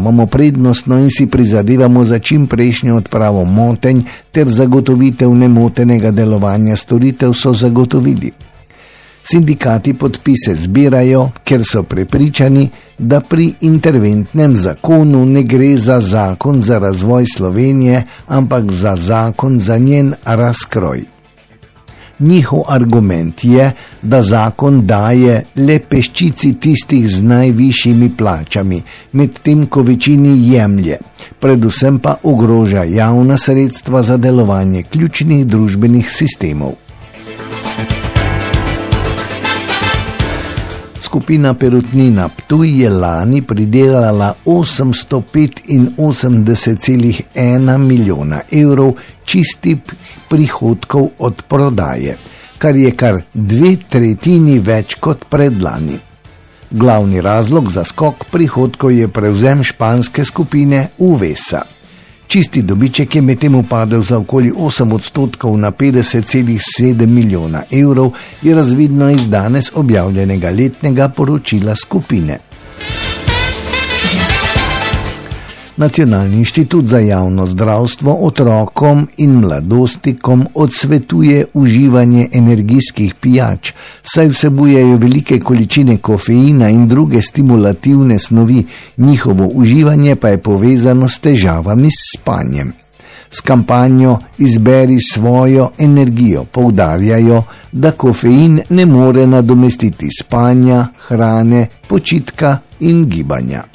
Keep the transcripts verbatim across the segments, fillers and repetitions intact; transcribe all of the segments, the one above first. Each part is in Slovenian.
obravnavamo prednostno in si prizadevamo za čim prejšnjo odpravo motenj ter zagotovitev nemotenega delovanja storitev, so zagotovili. Sindikati podpise zbirajo, ker so prepričani, da pri interventnem zakonu ne gre za zakon za razvoj Slovenije, ampak za zakon za njen razkroj. Njihov argument je, da zakon daje le peščici tistih z najvišjimi plačami, medtem ko večini jemlje, predvsem pa ogroža javna sredstva za delovanje ključnih družbenih sistemov. Skupina Perutnina Ptuj je lani pridelala osemsto petinosemdeset celih ena milijona evrov čistih prihodkov od prodaje, kar je kar dve tretjini več kot predlani. Glavni razlog za skok prihodkov je prevzem španske skupine Uvesa. Čisti dobiček je medtem upadel za okoli osem odstotkov na petdeset celih sedem milijona evrov, je razvidno iz danes objavljenega letnega poročila skupine. Nacionalni inštitut za javno zdravstvo otrokom in mladostnikom odsvetuje uživanje energijskih pijač, saj vsebujejo velike količine kofeina in druge stimulativne snovi, njihovo uživanje pa je povezano s težavami s spanjem. S kampanjo Izberi svojo energijo poudarjajo, da kofein ne more nadomestiti spanja, hrane, počitka in gibanja.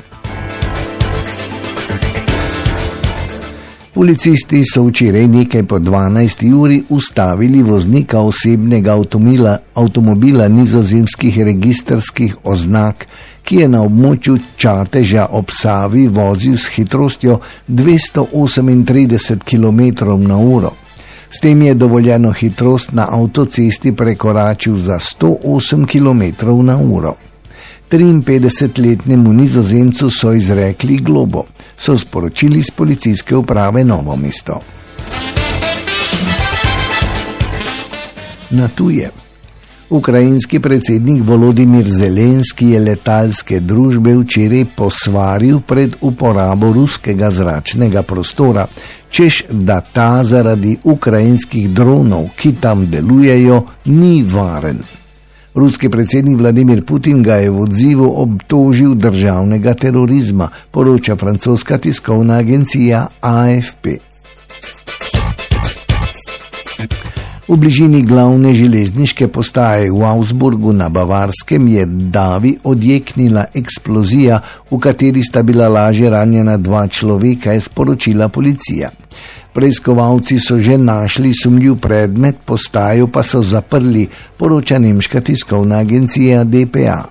Policisti so včeraj nekaj po dvanajsti uri ustavili voznika osebnega avtomobila, avtomobila nizozemskih registrskih oznak, ki je na območju Čateža ob Savi vozil s hitrostjo dvesto osemintrideset kilometrov na uro. S tem je dovoljeno hitrost na avtocesti prekoračil za sto osem kilometrov na uro. triinpetdesetletnemu Nizozemcu so izrekli globo, so sporočili z policijske uprave Novo mesto. Na tuje. Ukrajinski predsednik Volodimir Zelenski je letalske družbe včeraj posvaril pred uporabo ruskega zračnega prostora, češ da ta zaradi ukrajinskih dronov, ki tam delujejo, ni varen. Ruski predsednik Vladimir Putin ga je v odzivu obtožil državnega terorizma, poroča francoska tiskovna agencija A F P. V bližini glavne železniške postaje v Augsburgu na Bavarskem je davi odjeknila eksplozija, v kateri sta bila lažje ranjena dva človeka, je sporočila policija. Preiskovalci so že našli sumljiv predmet, postajo pa so zaprli, poroča nemška tiskovna agencija D P A.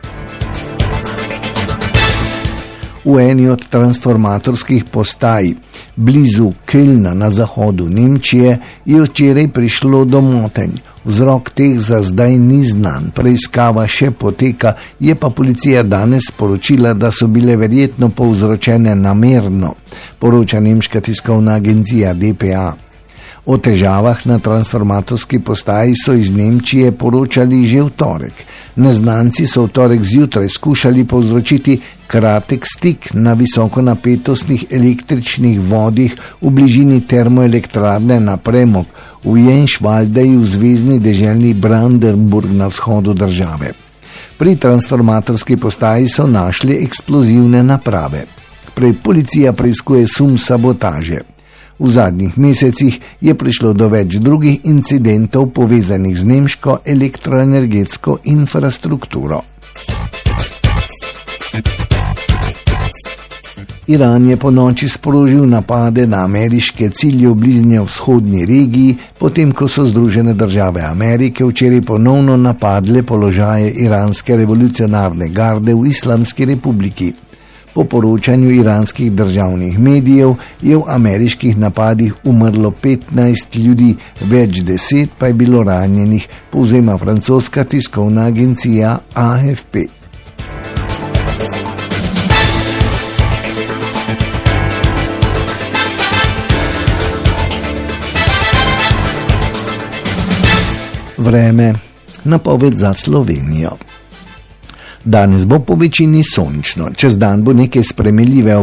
V eni od transformatorskih postaj blizu Kölna na zahodu Nemčije je včeraj prišlo do motenj. Vzrok teh za zdaj ni znan, preiskava še poteka, je pa policija danes sporočila, da so bile verjetno povzročene namerno, poroča nemška tiskovna agencija D P A. O težavah na transformatorski postaji so iz Nemčije poročali že v torek. Neznanci so v torek zjutraj skušali povzročiti kratek stik na visokonapetostnih električnih vodih v bližini termoelektrarne na premog v Jenšvaldeju v zvezni deželi Brandenburg na vzhodu države. Pri transformatorski postaji so našli eksplozivne naprave. Prej policija preiskuje sum sabotaže. V zadnjih mesecih je prišlo do več drugih incidentov povezanih z nemško elektroenergetsko infrastrukturo. Iran je po noči sprožil napade na ameriške cilje v bližnjevzhodni regiji, potem ko so Združene države Amerike včeraj ponovno napadle položaje iranske revolucionarne garde v Islamski republiki. Po poročanju iranskih državnih medijev je v ameriških napadih umrlo petnajst ljudi, več deset pa je bilo ranjenih, povzema francoska tiskovna agencija A F P. Vreme, napoved za Slovenijo. Danes bo po večini sončno, čez dan bo nekaj spremenljive